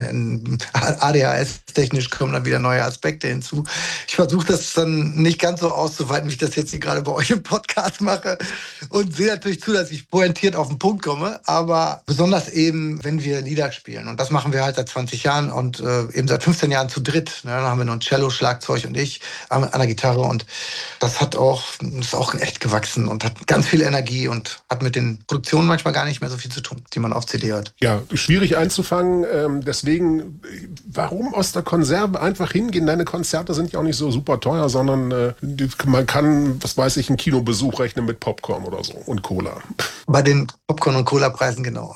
ADHS-technisch kommen dann wieder neue Aspekte hinzu. Ich versuche das dann nicht ganz so auszuweiten, wie ich das jetzt hier gerade bei euch im Podcast mache und sehe natürlich zu, dass ich pointiert auf den Punkt komme, aber besonders eben, wenn wir Lieder spielen. Und das machen wir halt seit 20 Jahren und eben seit 15 Jahren zu dritt. Ne? Dann haben wir noch ein Cello, Schlagzeug und ich an der Gitarre und das ist auch echt gewachsen und hat ganz viel Energie und hat mit den Produktionen manchmal gar nicht mehr so viel zu tun, die man auf CD hört. Ja, schwierig einzufangen. Deswegen, warum aus der Konserve einfach hingehen? Deine Konzerte sind ja auch nicht so super teuer, sondern man kann, was weiß ich, einen Kinobesuch rechnen mit Popcorn oder so und Cola. Bei den Popcorn- und Cola-Preisen genau.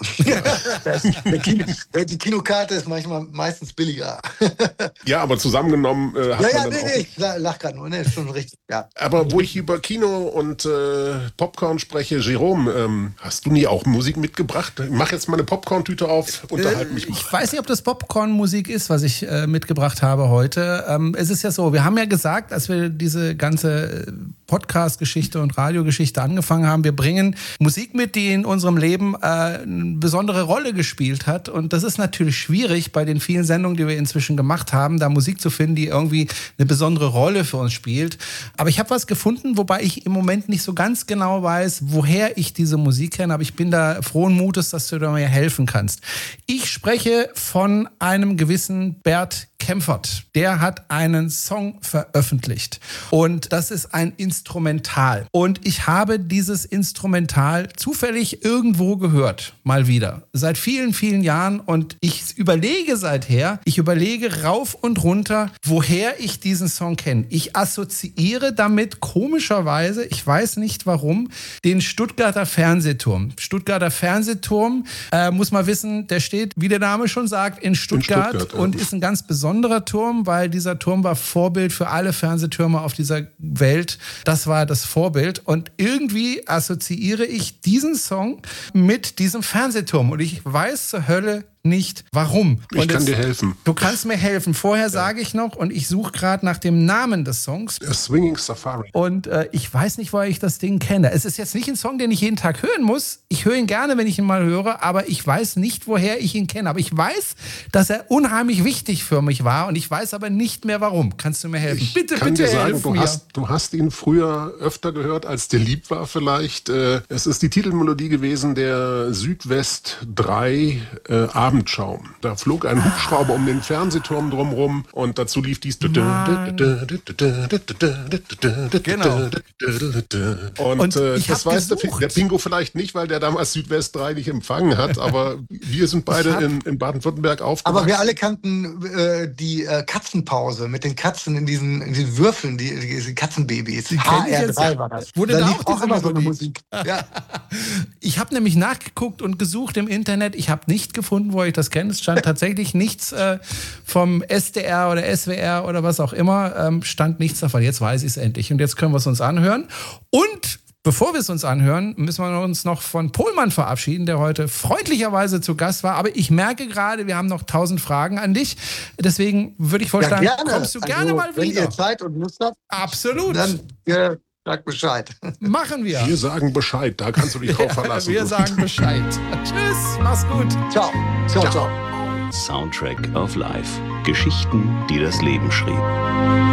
Die Kinokarte ist meistens billiger. Ja, aber zusammengenommen ich lach gerade nur, ist schon richtig. Ja. Aber wo ich über Kino und Popcorn spreche, Jerome, hast du nie auch Musik mitgebracht? Ich mach jetzt mal eine Popcorn-Tüte auf, unterhalte mich mal. Ich weiß nicht, ob das Popcorn-Musik ist, was ich mitgebracht habe heute. Es ist ja so, wir haben ja gesagt, als wir diese ganze Podcast-Geschichte und Radiogeschichte angefangen haben, wir bringen Musik mit, die in unserem Leben eine besondere Rolle gespielt hat. Und das ist natürlich schwierig bei den vielen Sendungen, die wir inzwischen gemacht haben, da Musik zu finden, die irgendwie eine besondere Rolle für uns spielt. Aber ich habe was gefunden, wobei ich im Moment nicht so ganz genau weiß, woher ich diese Musik kenne. Aber ich bin da frohen Mutes, dass du mir helfen kannst. Ich spreche von einem gewissen Bert Kaempfert. Der hat einen Song veröffentlicht. Und das ist ein Instrumental. Und ich habe dieses Instrumental zufällig irgendwo gehört. Mal wieder. Seit vielen, vielen Jahren. Und ich überlege rauf und runter, woher ich diesen Song kenne. Ich assoziiere damit komischerweise, ich weiß nicht warum, den Stuttgarter Fernsehturm. Stuttgarter Fernsehturm, muss man wissen, der steht, wie der Name schon sagt, in Stuttgart und ist ein ganz besonderer Turm, weil dieser Turm war Vorbild für alle Fernsehtürme auf dieser Welt. Das war das Vorbild. Und irgendwie assoziiere ich diesen Song mit diesem Fernsehturm. Und ich weiß zur Hölle nicht warum. Ich kann dir helfen. Du kannst mir helfen. Vorher sage ich noch, und ich suche gerade nach dem Namen des Songs. A Swinging Safari. Und ich weiß nicht, woher ich das Ding kenne. Es ist jetzt nicht ein Song, den ich jeden Tag hören muss. Ich höre ihn gerne, wenn ich ihn mal höre, aber ich weiß nicht, woher ich ihn kenne. Aber ich weiß, dass er unheimlich wichtig für mich war und ich weiß aber nicht mehr, warum. Kannst du mir helfen? Bitte sagen, du hast ihn früher öfter gehört, als dir lieb war vielleicht. Es ist die Titelmelodie gewesen der Südwest 3 Abendschaum. Da flog ein Hubschrauber um den Fernsehturm drumrum und dazu lief dies. Genau. Und das weiß der Pingo vielleicht nicht, weil der damals Südwest 3 nicht empfangen hat, aber wir sind beide in Baden-Württemberg aufgewachsen. Aber wir alle kannten die Katzenpause mit den Katzen in diesen Würfeln, diese Katzenbabys. HR3 war das. Wurde da auch immer so eine Musik. Ja. Ich habe nämlich nachgeguckt und gesucht im Internet. Ich habe nicht gefunden, wo ich das kenne. Es stand tatsächlich nichts vom SDR oder SWR oder was auch immer. Stand nichts davon. Jetzt weiß ich es endlich. Und jetzt können wir es uns anhören. Und bevor wir es uns anhören, müssen wir uns noch von Pohlmann verabschieden, der heute freundlicherweise zu Gast war. Aber ich merke gerade, wir haben noch 1000 Fragen an dich. Deswegen würde ich vorschlagen, kommst du gerne mal wieder. Wenn ihr Zeit und Lust habt. Absolut. Dann sag Bescheid. Machen wir. Wir sagen Bescheid, da kannst du dich drauf verlassen. Wir sagen Bescheid. Tschüss, mach's gut. Ciao. Ciao, ciao. Soundtrack of Life. Geschichten, die das Leben schrieb.